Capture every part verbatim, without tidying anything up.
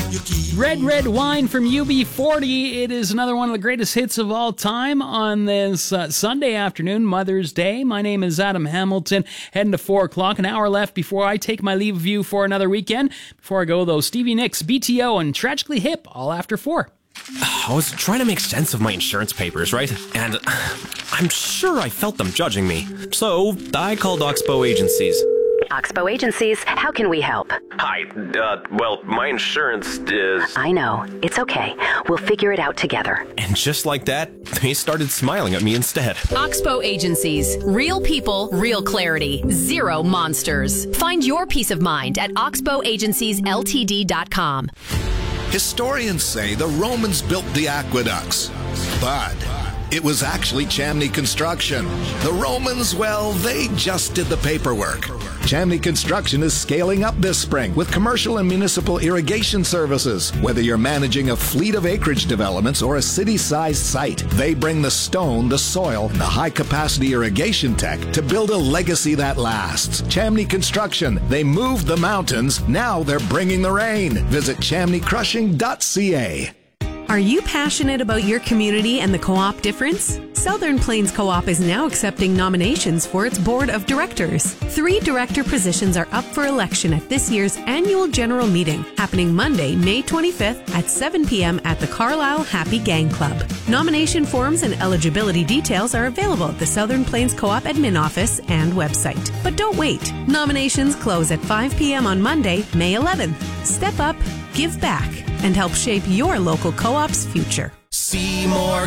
Red Red Wine from U B forty. It is another one of the greatest hits of all time on this uh, Sunday afternoon, Mother's Day. My name is Adam Hamilton, heading to four o'clock, an hour left before I take my leave of you for another weekend. Before I go, though, Stevie Nicks, B T O, and Tragically Hip, all after four. I was trying to make sense of my insurance papers, right? And I'm sure I felt them judging me. So I called Oxbow Agencies. Oxbow Agencies, how can we help? Hi, uh, well, my insurance is... I know. It's okay. We'll figure it out together. And just like that, they started smiling at me instead. Oxbow Agencies. Real people, real clarity. Zero monsters. Find your peace of mind at oxbow agencies l t d dot com. Historians say the Romans built the aqueducts, but it was actually Chamney Construction. The Romans, well, they just did the paperwork. Chamney Construction is scaling up this spring with commercial and municipal irrigation services. Whether you're managing a fleet of acreage developments or a city-sized site, they bring the stone, the soil, and the high-capacity irrigation tech to build a legacy that lasts. Chamney Construction. They moved the mountains. Now they're bringing the rain. Visit chamney crushing dot c a. Are you passionate about your community and the co-op difference? Southern Plains Co-op is now accepting nominations for its board of directors. Three director positions are up for election at this year's annual general meeting, happening Monday, May twenty-fifth at seven p.m. at the Carlisle Happy Gang Club. Nomination forms and eligibility details are available at the Southern Plains Co-op admin office and website. But don't wait. Nominations close at five p.m. on Monday, May eleventh. Step up, give back, and help shape your local co-op's future. Seymour,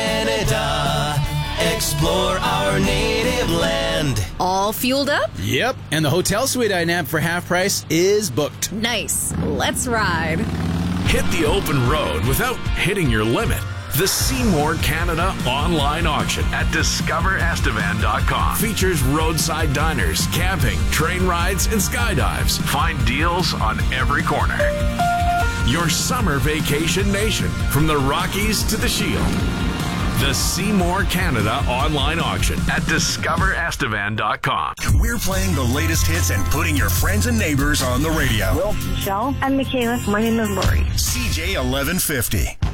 Canada. Explore our native land. All fueled up? Yep, and the hotel suite I nabbed for half price is booked. Nice. Let's ride. Hit the open road without hitting your limit. The Seymour Canada online auction at discover estevan dot com features roadside diners, camping, train rides, and skydives. Find deals on every corner. Your summer vacation nation, from the Rockies to the Shield. The Seymour Canada online auction at discover estevan dot com. We're playing the latest hits and putting your friends and neighbors on the radio. Will, Michelle, and Michaela. My name is Lori. C J eleven fifty.